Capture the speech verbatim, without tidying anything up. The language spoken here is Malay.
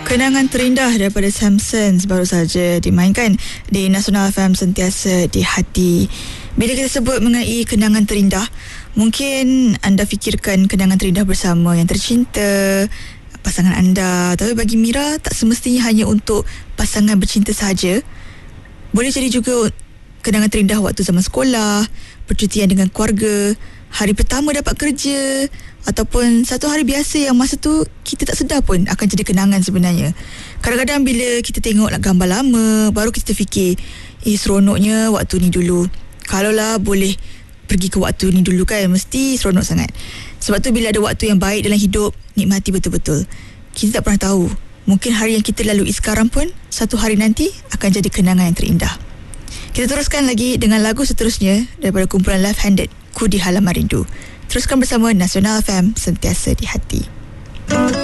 Kenangan terindah daripada Samsons baru saja dimainkan di Nasional F M Sentiasa di Hati. Bila kita sebut mengenai kenangan terindah, mungkin anda fikirkan kenangan terindah bersama yang tercinta, pasangan anda. Tapi bagi Mira, tak semestinya hanya untuk pasangan bercinta sahaja. Boleh jadi juga kenangan terindah waktu zaman sekolah, percutian dengan keluarga, hari pertama dapat kerja, ataupun satu hari biasa yang masa tu kita tak sedar pun akan jadi kenangan sebenarnya. Kadang-kadang bila kita tengok gambar lama, baru kita terfikir, eh seronoknya waktu ni dulu. Kalaulah boleh pergi ke waktu ni dulu kan, mesti seronok sangat. Sebab tu bila ada waktu yang baik dalam hidup, nikmati betul-betul. Kita tak pernah tahu, mungkin hari yang kita lalui sekarang pun satu hari nanti akan jadi kenangan yang terindah. Kita teruskan lagi dengan lagu seterusnya daripada kumpulan Left Handed, Ku di Halaman Rindu. Teruskan bersama Nasional F M Sentiasa di Hati.